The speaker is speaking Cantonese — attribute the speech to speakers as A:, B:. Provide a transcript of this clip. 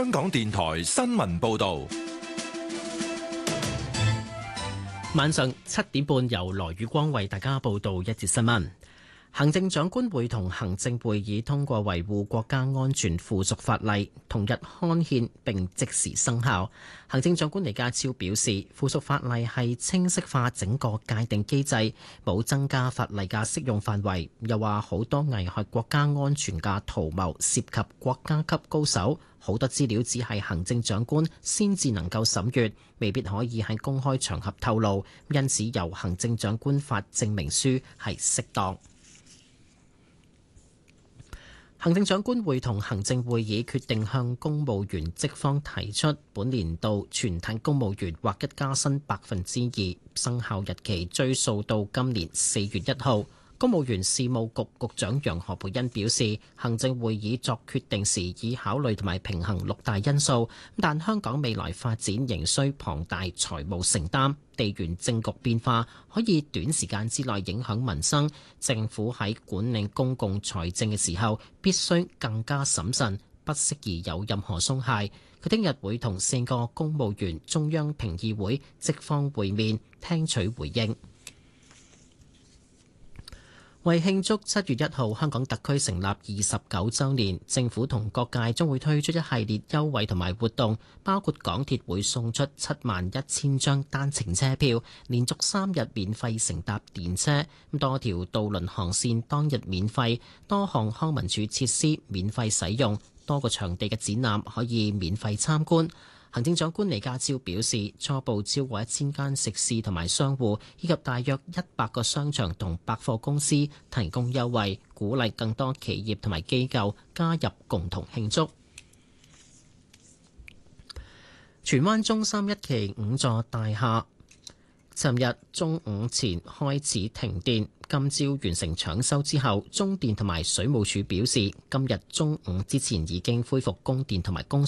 A: 香港電台新聞報道。
B: 晚上7點半，由羅宇光為大家報道一節新聞。行政長官會同行政會議通過維護國家安全附屬法例，同日刊憲並即時生效。行政長官李家超表示，附屬法例係清晰化整個界定機制，冇增加法例嘅適用範圍。又話好多危害國家安全嘅圖謀涉及國家級高手，好多資料只係行政長官先至能夠審閱，未必可以喺公開場合透露，因此由行政長官發證明書係適當。行政長官會同行政會議決定向公務員職方提出本年度全體公務員劃一加薪2%，生效日期追溯到今年4月1號。公務員事務局局長楊何蓓茵表示，行政會議作決定時已考慮同埋平衡6大因素，但香港未來發展仍需龐大財務承擔，地緣政局變化可以短時間之內影響民生，政府喺管理公共財政嘅時候必須更加審慎，不適宜有任何鬆懈。佢聽日會同4個公務員中央評議會職方會面，聽取回應。為慶祝7月1號香港特區成立29週年，政府同各界將會推出一系列優惠同埋活動，包括港鐵會送出71000張單程車票，連續3日免費乘搭電車，多條渡輪航線當日免費，多項康文署設施免費使用，多個場地嘅展覽可以免費參觀。行政長官李家超表示，初步超過1000間食肆同埋商戶，以及大約100個商場同百貨公司提供優惠，鼓勵更多企業同埋機構加入共同慶祝。荃灣中心1期5座大廈尋日中午前開始停電，今朝完成搶修之後，中電同埋水務署表示，今日中午之前已經恢復供電同埋供